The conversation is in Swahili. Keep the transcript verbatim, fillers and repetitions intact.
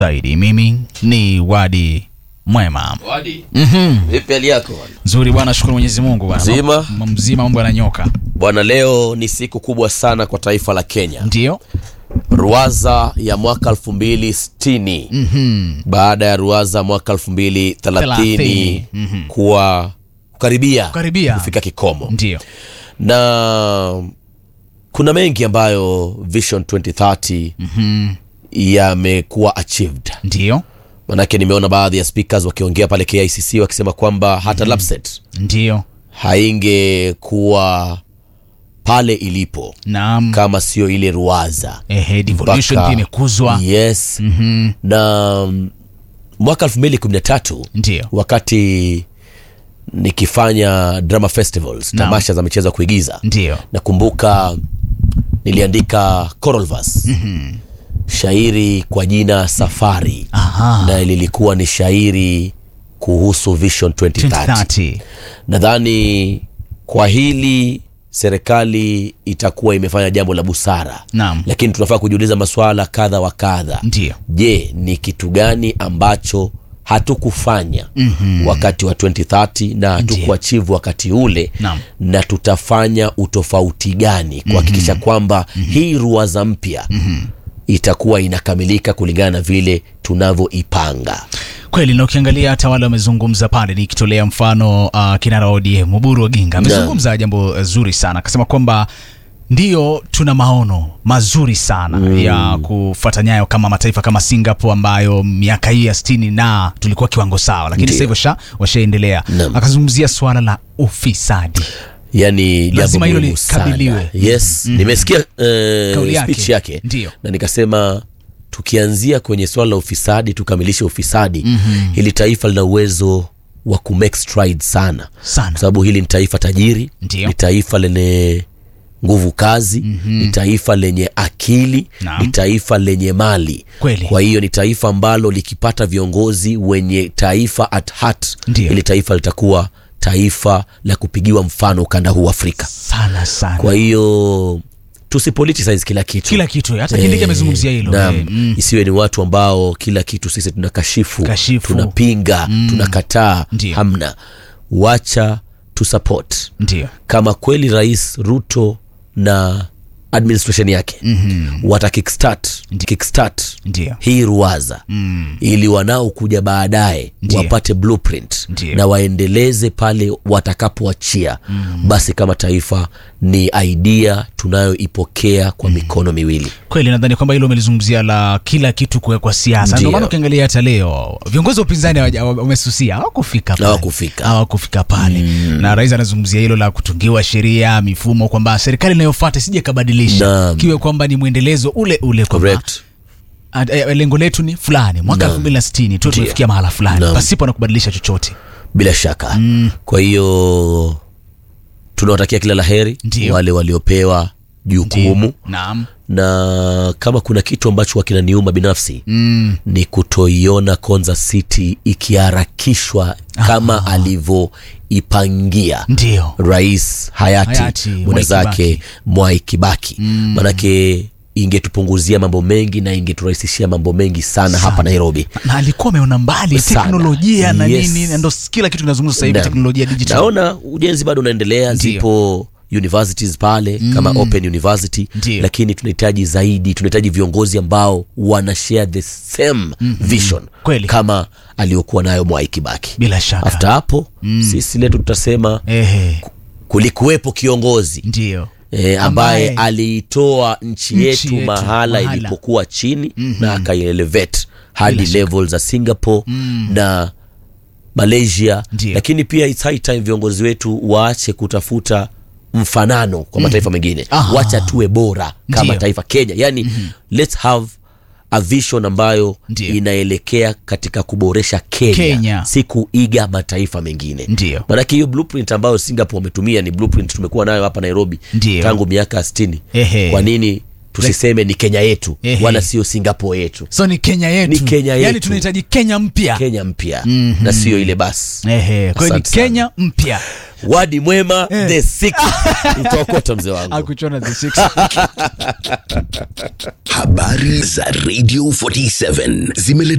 zaidi. Mimi ni Wadi Mwema. Wadi. Mhm. Vipi hali yako? Nzuri bwana, shukuru Mwenyezi Mungu bwana. Mzima? Mzima, mambo yananyoka. Bwana, leo ni siku kubwa sana kwa taifa la Kenya. Ndio. Ruwaza ya mwaka elfu mbili sitini. Mhm. Baada ya Ruwaza mwaka elfu mbili thelathini Mhm. kuwa kukaribia Karibia. kufika kikomo. Ndio. Na kuna mengi ambayo Vision twenty thirty Mhm. yamekuwa achieved. Ndio. Manake nimeona baadhi ya speakers wakiongea pale K I C C wakisema kwamba hata mm-hmm. Lapset Ndio. haingekuwa pale ilipo Naam. kama sio ile Ruwaza. Ehe, devolution Baka, pia imekuzwa. Yes. Mhm. Na um, mwaka elfu mbili kumi na tatu Ndio. wakati nikifanya drama festivals, Naam. tamasha za michezo ya kuigiza. Ndio. Nakumbuka niliandika choral verse. Mhm. Shairi kwa jina Safari. Aha. Na lilikuwa ni shairi kuhusu Vision twenty thirty. Nadhani kwa hili serikali itakuwa imefanya jambo la busara. Naam. Lakini tunafaa kujiuliza maswala kadha wa kadha. Ndio. Je, ni kitu gani ambacho hatukufanya Mhm. wakati wa twenty thirty na hatukuachieve wakati ule? Naam. Na tutafanya utofauti gani kuhakikisha kwamba mm-hmm. hii Ruwaza mpya mm-hmm. itakuwa inakamilika kulingana na vile tunavyoipanga. Kweli, na ukiangalia hata wale wamezungumza pale, nikitolea mfano uh, kinara O D M Oburu Oginga amezungumza jambo uh, zuri sana, akasema kwamba ndio tuna maono mazuri sana mm. ya kufuata nyayo kama mataifa kama Singapore ambayo miaka hii ya sitini na tulikuwa kiwango sawa, lakini sasa hivyo washaendelea. Akazungumzia swala la ufisadi. Yani lazima hilo likabiliwe. Yes, mm-hmm. nimesikia uh, speech yake. Ndiyo. Na nikasema tukianzia kwenye swala la ufisadi tukamilishe ufisadi, mm-hmm. hili taifa lina uwezo wa ku make stride sana. Sana. Sababu hili ni taifa tajiri. Ndiyo. Ni taifa lenye nguvu kazi, mm-hmm. ni taifa lenye akili, Naam. ni taifa lenye mali. Kweli. Kwa hiyo ni taifa ambalo likipata viongozi wenye taifa at heart, hili taifa litakuwa taifa la kupigiwa mfano ukanda huu Afrika. Sana sana. Kwa hiyo tusipoliticize kila kitu. Kila kitu, hata e, Kindiki amezungumzia hilo. Naam, e, mm. isiwe ni watu ambao kila kitu sisi tunakashifu, Kashifu. tunapinga, mm. tunakataa. Ndiyo. Hamna. Wacha tu support. Ndio. Kama kweli Rais Ruto na administration yake mm-hmm. wata kickstart kickstart Ndiyo. hii Ruwaza mm. ili wanao kuja baadaye wapate blueprint. Ndiyo. Na waendeleze pale watakapoachia, mm. basi kama taifa ni idea tunayoipokea kwa mm. mikono miwili. Kweli, nadhani kwamba hilo umelizungumzia la kila kitu kwa kwa siasa. Ndio maana ukiangalia hata leo viongozi wa upinzani wamesusia, hawakufika pale. Hawakufika. Hawakufika pale. Mm. Na rais anazungumzia hilo la kutungiwa sheria, mifumo, kwamba serikali inayofuata sije kabadilisha. Kiwe kwamba ni muendelezo ule ule, correct. Lengo letu ni fulani mwaka elfu mbili sitini tu tufikia mahala fulani pasipo na kubadilisha chochote. Bila shaka. Mm. Kwa hiyo tunawatakia kila laheri wale waliopewa jukumu. Naam. Na kama kuna kitu ambacho wakinaniuma binafsi, mm. ni kutoiona Konza City ikiharakishwa kama alivyoipangia Rais hayati, hayati mwanazake Mwai Kibaki. Mm. Manake ingetupunguzia mambo mengi na ingeturahisishia mambo mengi sana, sana hapa Nairobi. Na alikuwa ameona mbali teknolojia na yes. nini, ndio kila kitu tunazungumza sasa hivi teknolojia digital. Naona ujenzi bado unaendelea. Ndiyo. Zipo universities pale, mm. kama Open University. Ndiyo. Lakini tunahitaji zaidi, tunahitaji viongozi ambao wana share the same mm-hmm. vision. Kweli. Kama aliyokuwa nayo Mwai Kibaki. Bila shaka. After hapo mm. sisi letu tutasema ehe, kulikuwepo kiongozi. Ndiyo. E, ambaye, ambaye aliitoa nchi, nchi yetu, yetu mahala, mahala ilipokuwa chini, mm-hmm. na akaielevate hadi level za Singapore mm. na Malaysia. Ndiyo. Lakini pia it's high time viongozi wetu waache kutafuta mfanano kwa mataifa mm. mengine. Aha. Wacha tuwe bora kama Ndiyo. taifa Kenya. Yani mm-hmm. let's have a vision ambayo Ndiyo. inaelekea katika kuboresha Kenya, Kenya. si kuiga mataifa mengine. Ndiyo. Maanake hiyo blueprint ambayo Singapore wametumia ni blueprint tumekuwa nayo hapa Nairobi. Ndiyo. tangu miaka sitini. Ehe. Kwa nini tusiseme ni Kenya yetu, ehe, wala sio Singapore yetu. So ni Kenya yetu. Ni Kenya yetu. Yani tunahitaji Kenya mpya. Kenya mpya. Mm-hmm. Na sio ile basi. Ehe, kwa ni Kenya mpya. Wadi mwema, eh, the six. Utaokota mzee wangu. Hakuchona the six. Habari za Radio forty-seven zimele